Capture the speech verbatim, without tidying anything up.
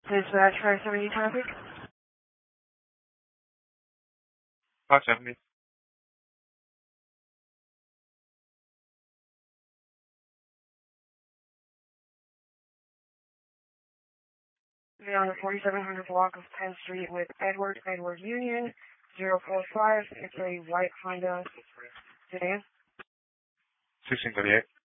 Dispatch five seventy traffic. five seventy. We're on the forty-seven hundred block of Penn Street with Edward, Edward Union, zero four five. It's a white Honda sedan. sixteen thirty-eight.